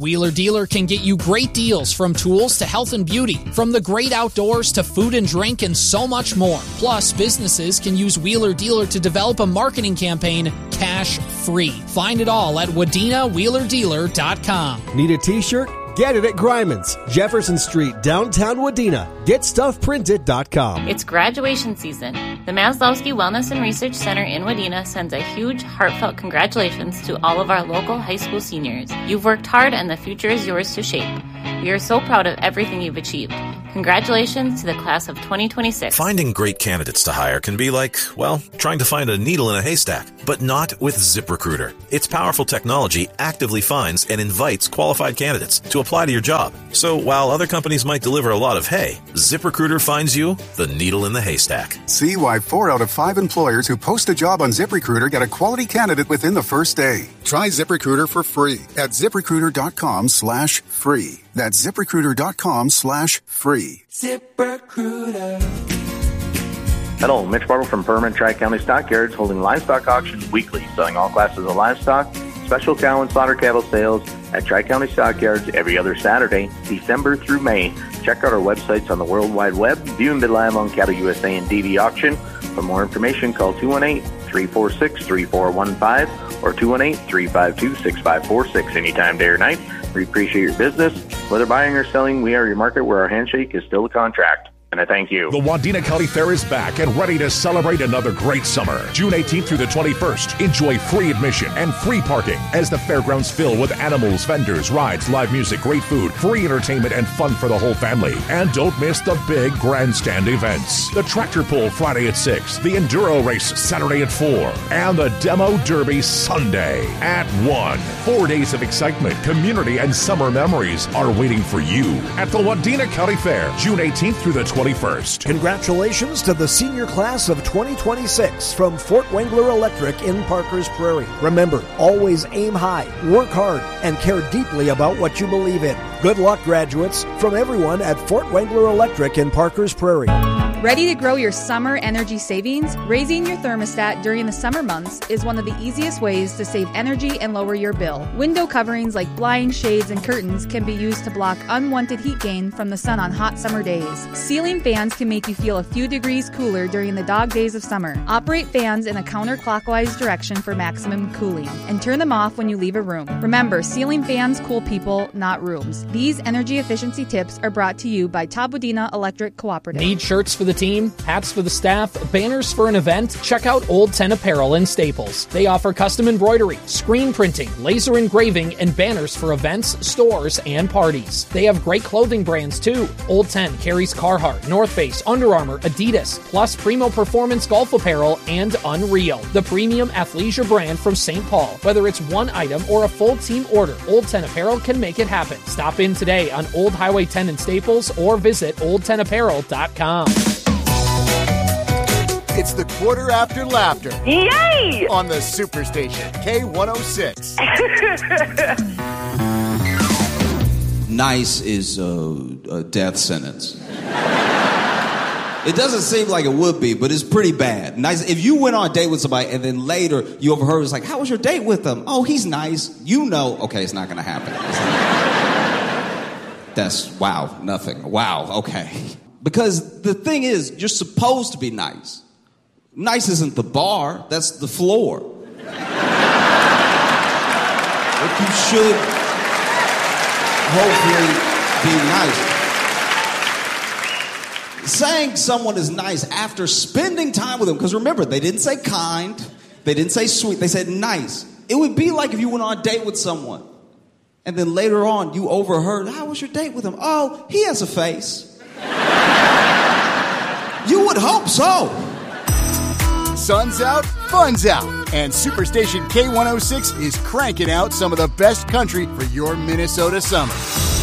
Wheeler Dealer can get you great deals from tools to health and beauty, from the great outdoors to food and drink and so much more. Plus, businesses can use Wheeler Dealer to develop a marketing campaign cash-free. Find it all at WadenaWheelerDealer.com. Need a t-shirt? Get it at Greiman's, Jefferson Street, downtown Wadena. GetStuffPrinted.com. It's graduation season. The Maslowski Wellness and Research Center in Wadena sends a huge, heartfelt congratulations to all of our local high school seniors. You've worked hard and the future is yours to shape. We are so proud of everything you've achieved. Congratulations to the class of 2026. Finding great candidates to hire can be like, well, trying to find a needle in a haystack, but not with ZipRecruiter. Its powerful technology actively finds and invites qualified candidates to apply to your job. So while other companies might deliver a lot of hay, ZipRecruiter finds you the needle in the haystack. See why 4 out of 5 employers who post a job on ZipRecruiter get a quality candidate within the first day. Try ZipRecruiter for free at ZipRecruiter.com/free. That's ZipRecruiter.com/free. ZipRecruiter. Hello, Mitch Bartle from Permanent Tri-County Stockyards, holding livestock auctions weekly, selling all classes of livestock, special cow and slaughter cattle sales at Tri-County Stockyards every other Saturday, December through May. Check out our websites on the World Wide Web, view and bid live on Cattle USA and DD Auction. For more information, call 218-346-3415 or 218-352-6546 anytime, day or night. We appreciate your business. Whether buying or selling, we are your market where our handshake is still a contract. And I thank you. The Wadena County Fair is back and ready to celebrate another great summer. June 18th through the 21st. Enjoy free admission and free parking as the fairgrounds fill with animals, vendors, rides, live music, great food, free entertainment, and fun for the whole family. And don't miss the big grandstand events. The tractor pull Friday at 6, the enduro race Saturday at 4, and the demo derby Sunday at 1. 4 days of excitement, community, and summer memories are waiting for you at the Wadena County Fair, June 18th through the 21st. Congratulations to the senior class of 2026 from Fort Wengler Electric in Parkers Prairie. Remember, always aim high, work hard, and care deeply about what you believe in. Good luck, graduates, from everyone at Fort Wengler Electric in Parkers Prairie. Ready to grow your summer energy savings? Raising your thermostat during the summer months is one of the easiest ways to save energy and lower your bill. Window coverings like blinds, shades, and curtains can be used to block unwanted heat gain from the sun on hot summer days. Ceiling fans can make you feel a few degrees cooler during the dog days of summer. Operate fans in a counterclockwise direction for maximum cooling, and turn them off when you leave a room. Remember, ceiling fans cool people, not rooms. These energy efficiency tips are brought to you by Tabudina Electric Cooperative. Need shirts for the team, hats for the staff, banners for an event? Check out Old 10 Apparel in Staples. They offer custom embroidery, screen printing, laser engraving, and banners for events, stores, and parties. They have great clothing brands too. Old 10 carries Carhartt, North Face, Under Armour, Adidas, plus Primo Performance Golf Apparel and Unreal, the premium athleisure brand from St. Paul. Whether it's one item or a full team order, Old 10 Apparel can make it happen. Stop in today on Old Highway 10 in Staples or visit old10apparel.com. It's the quarter after laughter. Yay! On the Superstation, K106. Nice is a death sentence. It doesn't seem like it would be, but it's pretty bad. Nice. If you went on a date with somebody and then later you overheard, it's like, how was your date with them? Oh, he's nice. You know, okay, it's not going to happen. That's, wow, nothing. Wow, okay. Because the thing is, you're supposed to be nice. Nice isn't the bar, that's the floor. But you should hopefully be nice. Saying someone is nice after spending time with them, because remember, they didn't say kind, they didn't say sweet, they said nice. It would be like if you went on a date with someone, and then later on you overheard, how was your date with him? Oh, he has a face. You would hope so. Sun's out, fun's out, and Superstation K106 is cranking out some of the best country for your Minnesota summer.